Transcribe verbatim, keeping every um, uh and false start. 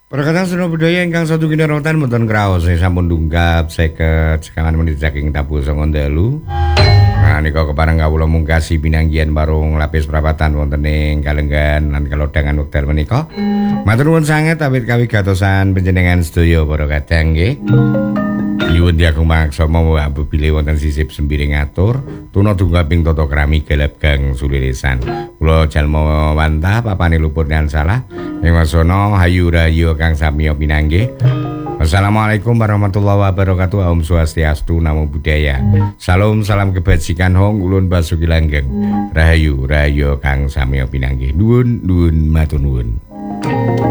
Perkataan seno budaya ingkang satu kinaratan mboten kraos sampun dunggap seket sekawan menit saking tabuh sanga dalu. Nah nika kepareng kawula mungkasi pinanggihan warung lapis prapatan wonten ing Kalenggan lan Kalodhangan wekdal menika. Matur nuwun sanget awit kawigatosan panjenengan sedaya para kadang nggih. Nyuwun diagung mangsama wae bilih wonten sisip sembiring atur tuna dunggaping tata krami galap gang suliresan. Kula jalma wantah papane luput lan salah ing wasana hayu rahayu kang samiya pinanggih. Assalamualaikum warahmatullahi wabarakatuh. Om Swastiastu, Namo Buddhaya. Salam salam kebajikan hong ulun basuki langgeng. Rahayu rahayu kang samiya pinanggih. Nuwun nuwun matur nuwun.